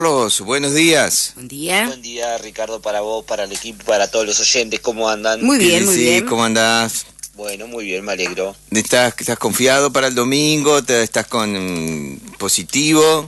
Carlos, buenos días. Buen día. Buen día, Ricardo, para vos, para el equipo, para todos los oyentes. ¿Cómo andan? Muy bien, muy bien. ¿Cómo andás? Bueno, muy bien, me alegro. ¿Estás confiado para el domingo? ¿Estás con positivo?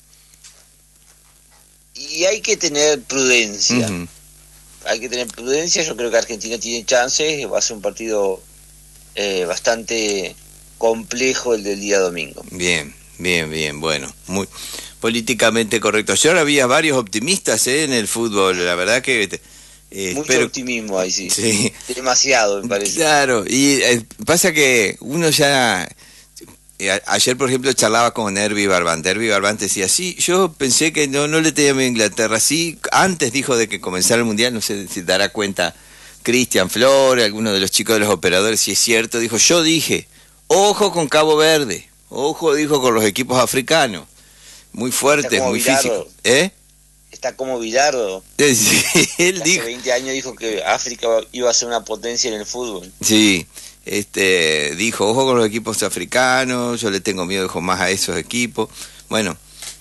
Y hay que tener prudencia. Uh-huh. Hay que tener prudencia. Yo creo que Argentina tiene chances. Va a ser un partido bastante complejo el del día domingo. Bien. Bueno, muy políticamente correcto. Yo ahora había varios optimistas en el fútbol. La verdad que... Mucho optimismo ahí, sí. Sí. Demasiado, me parece. Claro, y pasa que uno ya... ayer, por ejemplo, charlaba con Herbie Barbante. Herbie Barbante decía, sí, yo pensé que no le tenía miedo a Inglaterra. Sí, antes dijo de que comenzara el Mundial, no sé si dará cuenta Cristian Flores, alguno de los chicos de los operadores, si es cierto. Dijo, yo dije, ojo con Cabo Verde, ojo, dijo, con los equipos africanos. Muy fuertes, muy físicos. Está como Bilardo. Sí, él dijo... Hace 20 años dijo que África iba a ser una potencia en el fútbol. Sí, dijo, ojo con los equipos africanos, yo le tengo miedo, dijo, más a esos equipos. Bueno,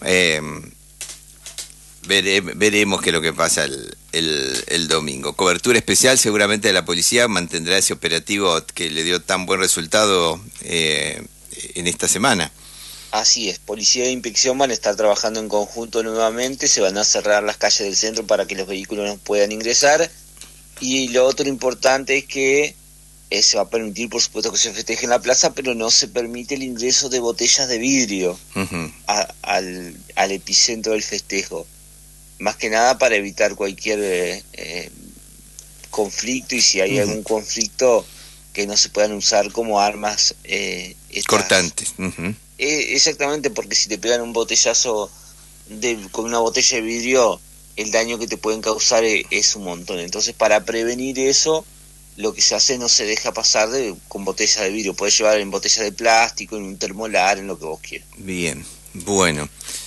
veremos qué es lo que pasa el domingo. Cobertura especial seguramente de la policía mantendrá ese operativo que le dio tan buen resultado en esta semana. Así es, Policía de Inspección van a estar trabajando en conjunto nuevamente, se van a cerrar las calles del centro para que los vehículos no puedan ingresar, y lo otro importante es que se va a permitir, por supuesto, que se festeje en la plaza, pero no se permite el ingreso de botellas de vidrio Uh-huh. al epicentro del festejo, más que nada para evitar cualquier conflicto, y si hay algún conflicto, que no se puedan usar como armas cortantes. Uh-huh. Exactamente, porque si te pegan un botellazo con una botella de vidrio, el daño que te pueden causar es un montón. Entonces, para prevenir eso, lo que se hace no se deja pasar con botella de vidrio. Puedes llevar en botella de plástico, en un termolar, en lo que vos quieras. Bien, bueno.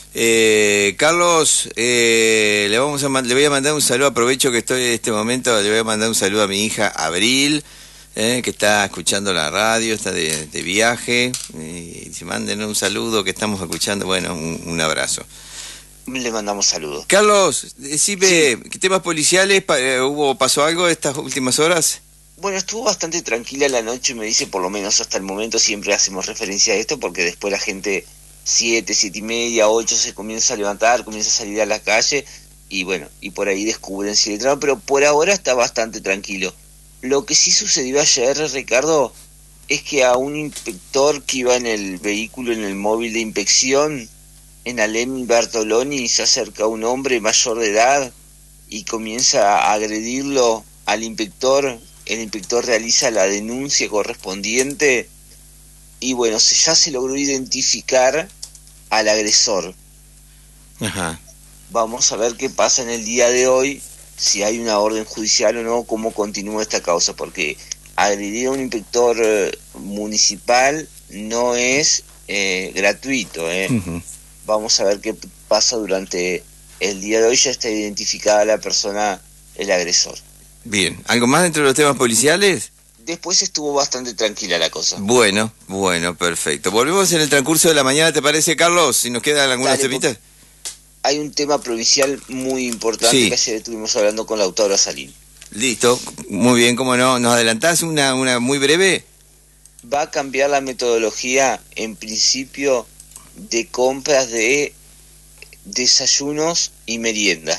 Carlos, le voy a mandar un saludo, aprovecho que estoy en este momento, le voy a mandar un saludo a mi hija Abril, que está escuchando la radio, está de viaje, y si manden un saludo que estamos escuchando, bueno, un abrazo. Le mandamos saludos. Carlos, decime, sí. ¿Qué temas policiales pasó algo estas últimas horas? Bueno, estuvo bastante tranquila la noche, me dice, por lo menos hasta el momento siempre hacemos referencia a esto, porque después la gente 7:30, 8 se comienza a levantar, comienza a salir a la calle, y bueno, y por ahí descubren si le traen, pero por ahora está bastante tranquilo. Lo que sí sucedió ayer, Ricardo, es que a un inspector que iba en el vehículo, en el móvil de inspección, en Alem Bertoloni, se acerca un hombre mayor de edad y comienza a agredirlo al inspector. El inspector realiza la denuncia correspondiente y bueno, ya se logró identificar al agresor. Ajá. Vamos a ver qué pasa en el día de hoy, si hay una orden judicial o no, cómo continúa esta causa, porque agredir a un inspector municipal no es gratuito. Uh-huh. Vamos a ver qué pasa durante el día de hoy. Ya está identificada la persona, el agresor. Bien, ¿algo más dentro de los temas policiales? Después estuvo bastante tranquila la cosa. Bueno, perfecto. Volvemos en el transcurso de la mañana, ¿te parece, Carlos? Si nos quedan algunas temitas. Hay un tema provincial muy importante, sí, que ayer estuvimos hablando con Lautaro Salín. Listo, muy bien, cómo no. ¿Nos adelantás una muy breve? Va a cambiar la metodología, en principio, de compras de desayunos y merienda.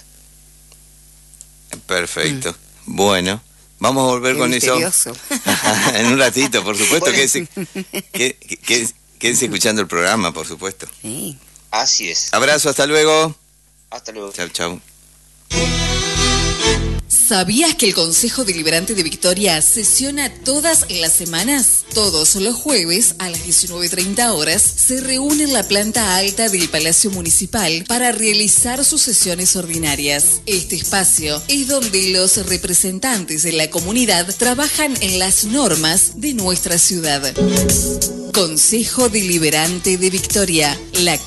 Perfecto. Bueno, vamos a volver con misterioso. Eso en un ratito, por supuesto. Bueno. Quédense escuchando el programa, por supuesto. Sí. Así es. Abrazo, hasta luego. Hasta luego. Chau. ¿Sabías que el Consejo Deliberante de Victoria sesiona todas las semanas? Todos los jueves a las 19:30 horas se reúne en la planta alta del Palacio Municipal para realizar sus sesiones ordinarias. Este espacio es donde los representantes de la comunidad trabajan en las normas de nuestra ciudad. Consejo Deliberante de Victoria, la